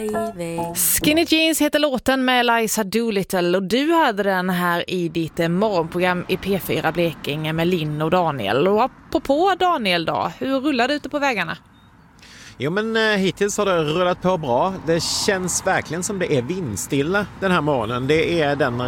Skinny Jeans heter låten med Liza Doolittle och du hade den här i ditt morgonprogram i P4 Blekinge med Linn och Daniel. Och apropå Daniel då, hur rullar det ute på vägarna? Jo, men hittills har det rullat på bra. Det känns verkligen som det är vindstilla den här morgonen. Det är den